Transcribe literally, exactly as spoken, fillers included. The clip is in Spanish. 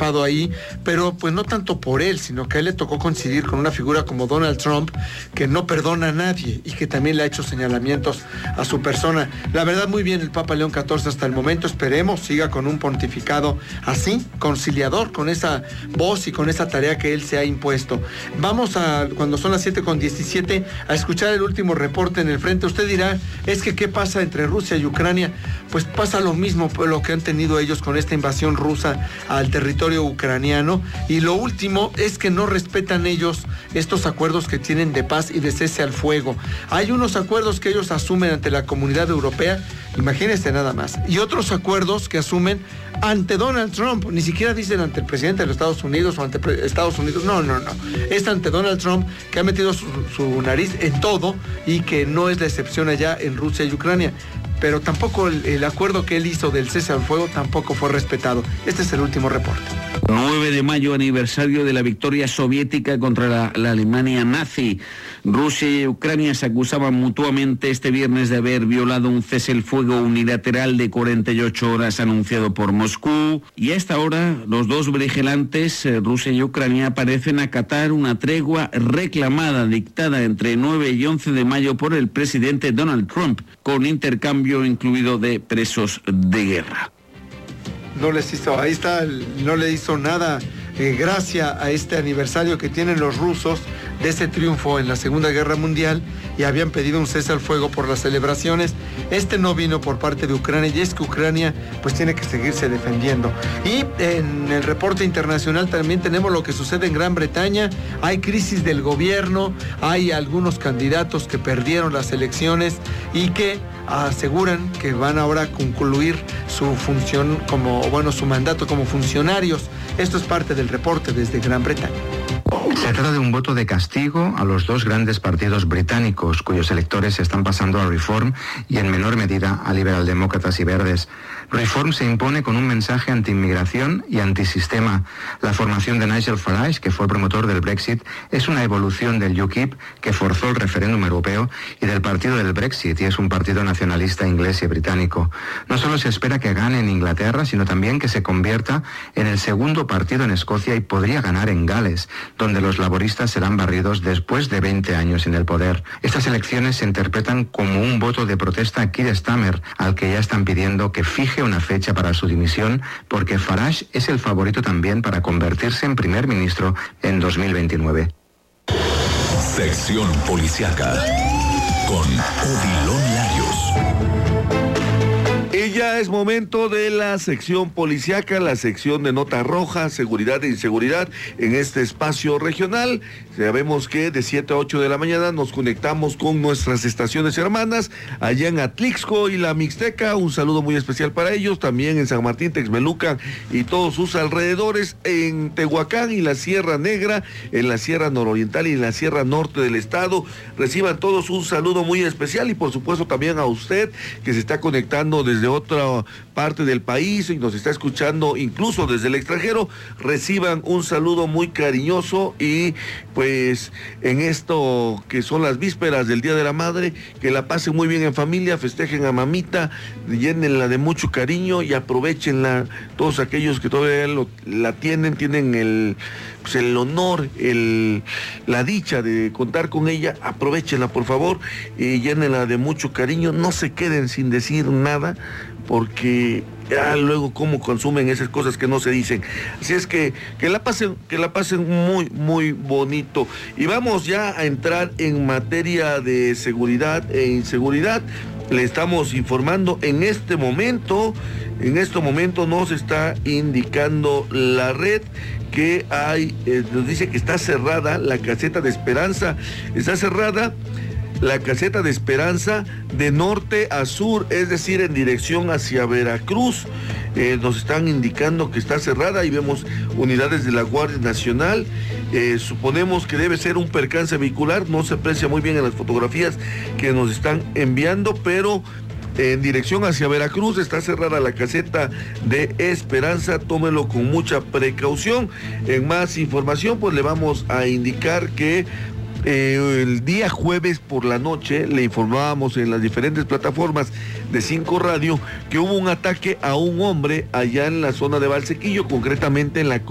atrapado ahí, pero pues no tanto por él, sino que a él le tocó coincidir con una figura como Donald Trump, que no perdona a nadie y que también le ha hecho señalamientos a su persona. La verdad, muy bien el Papa León catorce hasta el momento, esperemos siga con un pontificado así, conciliador, con esa voz y con esa tarea que él se ha impuesto. Vamos a, cuando son las siete con diecisiete, a escuchar el último reporte en el frente. Usted dirá, es que ¿qué pasa entre Rusia y Ucrania? Pues pasa lo mismo, pues, lo que han tenido ellos con esta invasión rusa al territorio ucraniano, y lo último es que no respetan ellos estos acuerdos que tienen de paz y de cese al fuego. Hay unos acuerdos que ellos asumen ante la comunidad europea, imagínense nada más, y otros acuerdos que asumen ante Donald Trump, ni siquiera dicen ante el presidente de los Estados Unidos o ante Estados Unidos, no, no, no, es ante Donald Trump, que ha metido su, su nariz en todo y que no es la excepción allá en Rusia y Ucrania. Pero tampoco el, el acuerdo que él hizo del cese al fuego tampoco fue respetado. Este es el último reporte. nueve de mayo, aniversario de la victoria soviética contra la, la Alemania nazi. Rusia y Ucrania se acusaban mutuamente este viernes de haber violado un cese al fuego unilateral de cuarenta y ocho horas anunciado por Moscú. Y a esta hora, los dos beligerantes, eh, Rusia y Ucrania, parecen acatar una tregua reclamada, dictada entre nueve y once de mayo por el presidente Donald Trump, con intercambio incluido de presos de guerra. No les hizo, ahí está, no le hizo nada eh, gracia a este aniversario que tienen los rusos de ese triunfo en la Segunda Guerra Mundial, y habían pedido un cese al fuego por las celebraciones. Este no vino por parte de Ucrania, y es que Ucrania pues tiene que seguirse defendiendo. Y en el reporte internacional también tenemos lo que sucede en Gran Bretaña. Hay crisis del gobierno, hay algunos candidatos que perdieron las elecciones y que aseguran que van ahora a concluir su función como, bueno, su mandato como funcionarios. Esto es parte del reporte desde Gran Bretaña. Se trata de un voto de castigo a los dos grandes partidos británicos, cuyos electores se están pasando a Reform y en menor medida a liberaldemócratas y verdes. Reform se impone con un mensaje anti-inmigración y antisistema. La formación de Nigel Farage, que fue el promotor del Brexit, es una evolución del U KIP, que forzó el referéndum europeo, y del partido del Brexit, y es un partido nacionalista inglés y británico. No solo se espera que gane en Inglaterra, sino también que se convierta en el segundo partido en Escocia, y podría ganar en Gales, donde los laboristas serán barridos después de veinte años en el poder. Estas elecciones se interpretan como un voto de protesta a Keir Starmer, al que ya están pidiendo que fije una fecha para su dimisión, porque Farage es el favorito también para convertirse en primer ministro en dos mil veintinueve. Sección Policiaca con Odilon Larios. Y ya es momento de la sección policiaca, la sección de nota roja, seguridad e inseguridad en este espacio regional. Sabemos que de siete a ocho de la mañana nos conectamos con nuestras estaciones hermanas allá en Atlixco y la Mixteca. Un saludo muy especial para ellos, también en San Martín, Texmelucan y todos sus alrededores, en Tehuacán y la Sierra Negra, en la Sierra Nororiental y en la Sierra Norte del estado. Reciban todos un saludo muy especial, y por supuesto también a usted que se está conectando desde otra parte del país y nos está escuchando incluso desde el extranjero. Reciban un saludo muy cariñoso, y pues en esto que son las vísperas del Día de la Madre, que la pasen muy bien en familia, festejen a mamita, llénenla de mucho cariño y aprovechenla. Todos aquellos que todavía lo, la tienen, tienen el, pues el honor, el, la dicha de contar con ella, aprovechenla por favor, y llénenla de mucho cariño, no se queden sin decir nada, porque ya luego cómo consumen esas cosas que no se dicen. Así es que que la pasen, que la pasen muy, muy bonito. Y vamos ya a entrar en materia de seguridad e inseguridad. Le estamos informando en este momento, en este momento nos está indicando la red que hay, eh, nos dice que está cerrada la caseta de Esperanza, está cerrada la caseta de Esperanza de norte a sur, es decir, en dirección hacia Veracruz. Eh, nos están indicando que está cerrada y vemos unidades de la Guardia Nacional. Eh, suponemos que debe ser un percance vehicular, no se aprecia muy bien en las fotografías que nos están enviando, pero en dirección hacia Veracruz está cerrada la caseta de Esperanza, tómelo con mucha precaución. En más información, pues le vamos a indicar que Eh, el día jueves por la noche le informábamos en las diferentes plataformas de Cinco Radio que hubo un ataque a un hombre allá en la zona de Valsequillo, concretamente en la